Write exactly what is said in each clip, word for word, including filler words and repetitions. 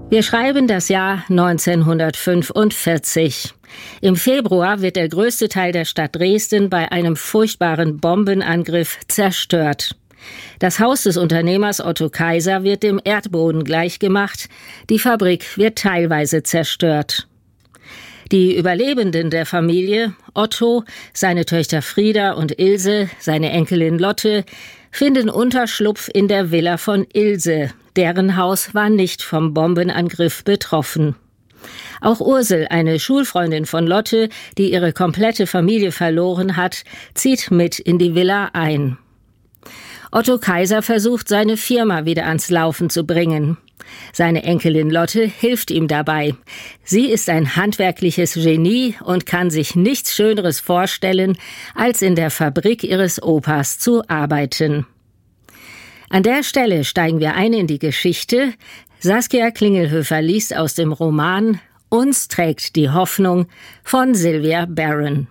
Wir schreiben das Jahr neunzehnhundertfünfundvierzig. Im Februar wird der größte Teil der Stadt Dresden bei einem furchtbaren Bombenangriff zerstört. Das Haus des Unternehmers Otto Kaiser wird dem Erdboden gleichgemacht. Die Fabrik wird teilweise zerstört. Die Überlebenden der Familie, Otto, seine Töchter Frieda und Ilse, seine Enkelin Lotte, finden Unterschlupf in der Villa von Ilse. Deren Haus war nicht vom Bombenangriff betroffen. Auch Ursel, eine Schulfreundin von Lotte, die ihre komplette Familie verloren hat, zieht mit in die Villa ein. Otto Kaiser versucht, seine Firma wieder ans Laufen zu bringen. Seine Enkelin Lotte hilft ihm dabei. Sie ist ein handwerkliches Genie und kann sich nichts Schöneres vorstellen, als in der Fabrik ihres Opas zu arbeiten. An der Stelle steigen wir ein in die Geschichte. Saskia Klingelhöfer liest aus dem Roman »Uns trägt die Hoffnung« von Sylvia Baron.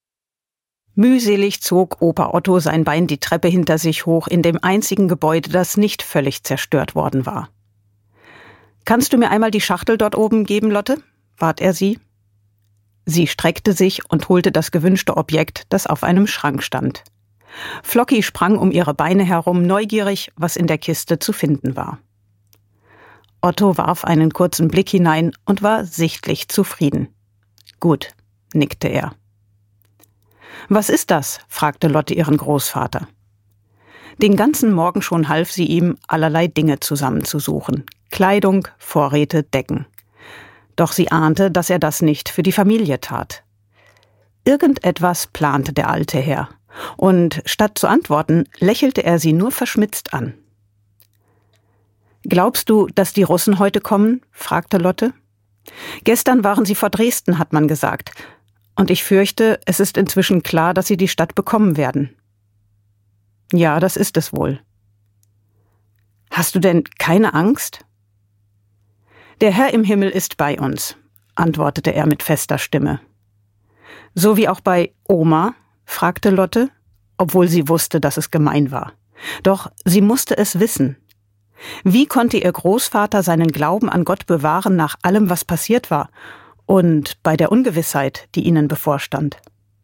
Mühselig zog Opa Otto sein Bein die Treppe hinter sich hoch in dem einzigen Gebäude, das nicht völlig zerstört worden war. »Kannst du mir einmal die Schachtel dort oben geben, Lotte?« bat er sie. Sie streckte sich und holte das gewünschte Objekt, das auf einem Schrank stand. Flocki sprang um ihre Beine herum, neugierig, was in der Kiste zu finden war. Otto warf einen kurzen Blick hinein und war sichtlich zufrieden. »Gut«, nickte er. »Was ist das?« fragte Lotte ihren Großvater. Den ganzen Morgen schon half sie ihm, allerlei Dinge zusammenzusuchen. Kleidung, Vorräte, Decken. Doch sie ahnte, dass er das nicht für die Familie tat. Irgendetwas plante der alte Herr. Und statt zu antworten, lächelte er sie nur verschmitzt an. »Glaubst du, dass die Russen heute kommen?« fragte Lotte. »Gestern waren sie vor Dresden«, hat man gesagt. »Und ich fürchte, es ist inzwischen klar, dass sie die Stadt bekommen werden.« »Ja, das ist es wohl.« »Hast du denn keine Angst?« »Der Herr im Himmel ist bei uns«, antwortete er mit fester Stimme. »So wie auch bei Oma?« fragte Lotte, obwohl sie wusste, dass es gemein war. Doch sie musste es wissen. Wie konnte ihr Großvater seinen Glauben an Gott bewahren nach allem, was passiert war und bei der Ungewissheit, die ihnen bevorstand?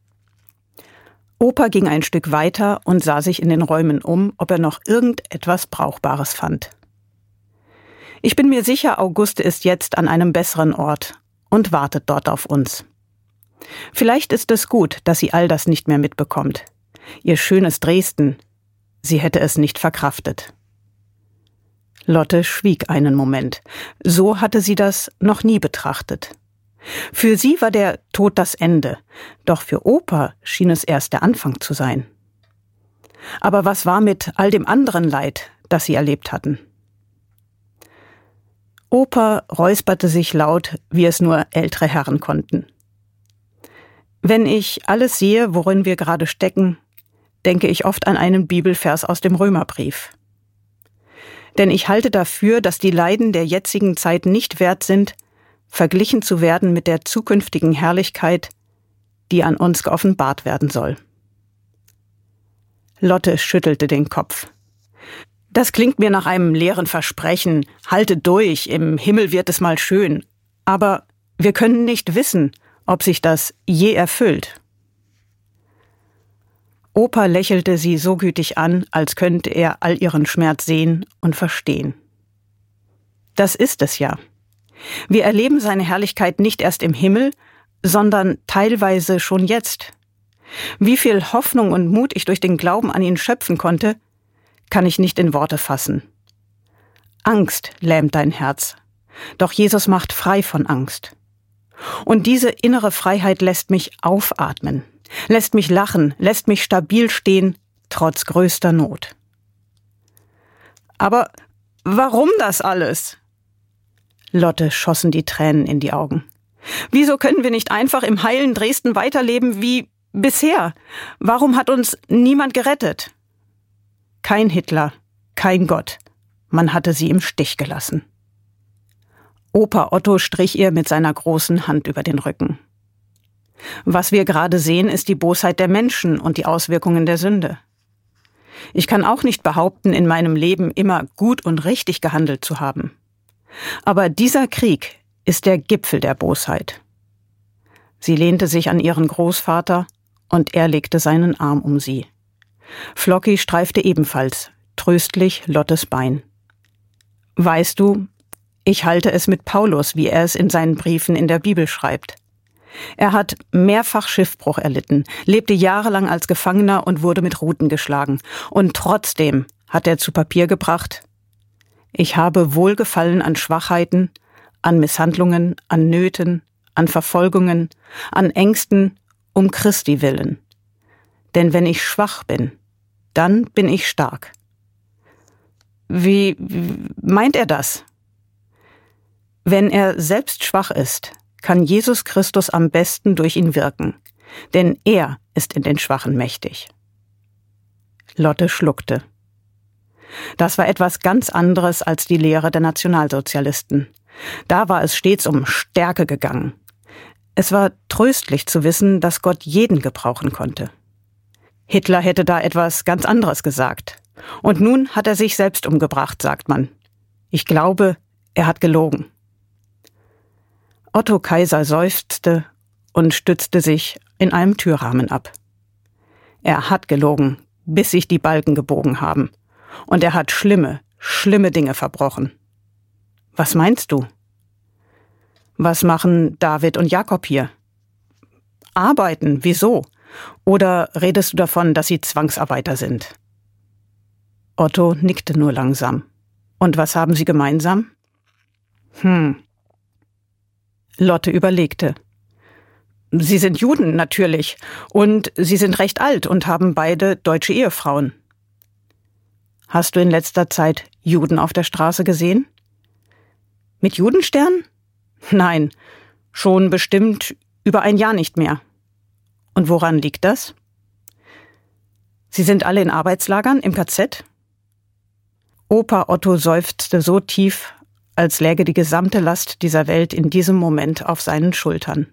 Opa ging ein Stück weiter und sah sich in den Räumen um, ob er noch irgendetwas Brauchbares fand. »Ich bin mir sicher, Auguste ist jetzt an einem besseren Ort und wartet dort auf uns. Vielleicht ist es gut, dass sie all das nicht mehr mitbekommt. Ihr schönes Dresden, sie hätte es nicht verkraftet.« Lotte schwieg einen Moment. So hatte sie das noch nie betrachtet. Für sie war der Tod das Ende, doch für Opa schien es erst der Anfang zu sein. Aber was war mit all dem anderen Leid, das sie erlebt hatten? Opa räusperte sich laut, wie es nur ältere Herren konnten. »Wenn ich alles sehe, worin wir gerade stecken, denke ich oft an einen Bibelvers aus dem Römerbrief. Denn ich halte dafür, dass die Leiden der jetzigen Zeit nicht wert sind, verglichen zu werden mit der zukünftigen Herrlichkeit, die an uns geoffenbart werden soll.« Lotte schüttelte den Kopf. »Das klingt mir nach einem leeren Versprechen. Halte durch, im Himmel wird es mal schön. Aber wir können nicht wissen, ob sich das je erfüllt.« Opa lächelte sie so gütig an, als könnte er all ihren Schmerz sehen und verstehen. »Das ist es ja. Wir erleben seine Herrlichkeit nicht erst im Himmel, sondern teilweise schon jetzt. Wie viel Hoffnung und Mut ich durch den Glauben an ihn schöpfen konnte, kann ich nicht in Worte fassen. Angst lähmt dein Herz, doch Jesus macht frei von Angst. Und diese innere Freiheit lässt mich aufatmen, lässt mich lachen, lässt mich stabil stehen, trotz größter Not.« »Aber warum das alles?« Lotte schossen die Tränen in die Augen. »Wieso können wir nicht einfach im heilen Dresden weiterleben wie bisher? Warum hat uns niemand gerettet?« Kein Hitler, kein Gott. Man hatte sie im Stich gelassen. Opa Otto strich ihr mit seiner großen Hand über den Rücken. »Was wir gerade sehen, ist die Bosheit der Menschen und die Auswirkungen der Sünde. Ich kann auch nicht behaupten, in meinem Leben immer gut und richtig gehandelt zu haben. Aber dieser Krieg ist der Gipfel der Bosheit. Sie lehnte sich an ihren Großvater und er legte seinen Arm um sie. Flocki streifte ebenfalls tröstlich Lottes Bein. Weißt du, ich halte es mit Paulus, wie er es in seinen Briefen in der Bibel schreibt. Er hat mehrfach Schiffbruch erlitten, lebte jahrelang als Gefangener und wurde mit Ruten geschlagen. Und trotzdem hat er zu Papier gebracht: Ich habe Wohlgefallen an Schwachheiten, an Misshandlungen, an Nöten, an Verfolgungen, an Ängsten, um Christi willen. Denn wenn ich schwach bin, dann bin ich stark. Wie, wie meint er das? Wenn er selbst schwach ist, kann Jesus Christus am besten durch ihn wirken, denn er ist in den Schwachen mächtig. Lotte schluckte. Das war etwas ganz anderes als die Lehre der Nationalsozialisten. Da war es stets um Stärke gegangen. Es war tröstlich zu wissen, dass Gott jeden gebrauchen konnte. Hitler hätte da etwas ganz anderes gesagt. Und nun hat er sich selbst umgebracht, sagt man. Ich glaube, er hat gelogen. Otto Kaiser seufzte und stützte sich in einem Türrahmen ab. Er hat gelogen, bis sich die Balken gebogen haben. Und er hat schlimme, schlimme Dinge verbrochen. Was meinst du? Was machen David und Jakob hier? Arbeiten, wieso? Oder redest du davon, dass sie Zwangsarbeiter sind? Otto nickte nur langsam. Und was haben sie gemeinsam? Hm. Lotte überlegte. Sie sind Juden, natürlich. Und sie sind recht alt und haben beide deutsche Ehefrauen. Hast du in letzter Zeit Juden auf der Straße gesehen? Mit Judenstern? Nein, schon bestimmt über ein Jahr nicht mehr. Und woran liegt das? Sie sind alle in Arbeitslagern im K Z? Opa Otto seufzte so tief, als läge die gesamte Last dieser Welt in diesem Moment auf seinen Schultern.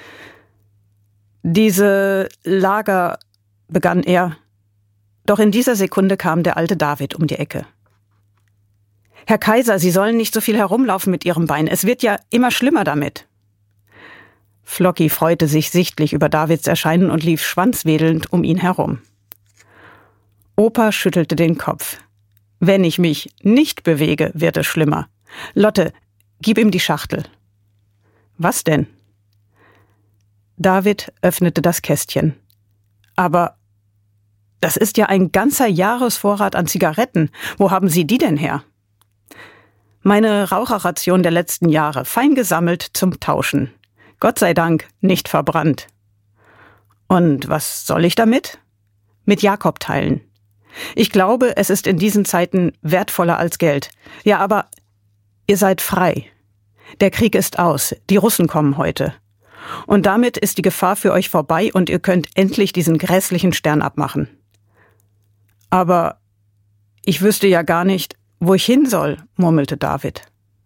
Diese Lager, begann er, doch in dieser Sekunde kam der alte David um die Ecke. Herr Kaiser, Sie sollen nicht so viel herumlaufen mit Ihrem Bein, es wird ja immer schlimmer damit. Flocki freute sich sichtlich über Davids Erscheinen und lief schwanzwedelnd um ihn herum. Opa schüttelte den Kopf. Wenn ich mich nicht bewege, wird es schlimmer. Lotte, gib ihm die Schachtel. Was denn? David öffnete das Kästchen. Aber das ist ja ein ganzer Jahresvorrat an Zigaretten. Wo haben Sie die denn her? Meine Raucherration der letzten Jahre, fein gesammelt zum Tauschen. Gott sei Dank nicht verbrannt. Und was soll ich damit? Mit Jakob teilen. Ich glaube, es ist in diesen Zeiten wertvoller als Geld. Ja, aber ihr seid frei. Der Krieg ist aus. Die Russen kommen heute. Und damit ist die Gefahr für euch vorbei und ihr könnt endlich diesen grässlichen Stern abmachen. Aber ich wüsste ja gar nicht, wo ich hin soll, murmelte David.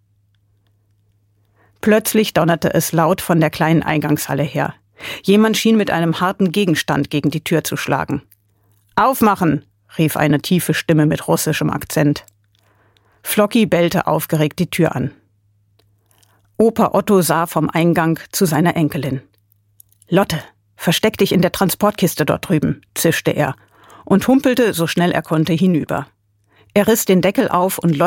Plötzlich donnerte es laut von der kleinen Eingangshalle her. Jemand schien mit einem harten Gegenstand gegen die Tür zu schlagen. »Aufmachen«, rief eine tiefe Stimme mit russischem Akzent. Flocki bellte aufgeregt die Tür an. Opa Otto sah vom Eingang zu seiner Enkelin. »Lotte, versteck dich in der Transportkiste dort drüben«, zischte er und humpelte so schnell er konnte hinüber. Er riss den Deckel auf und Lotte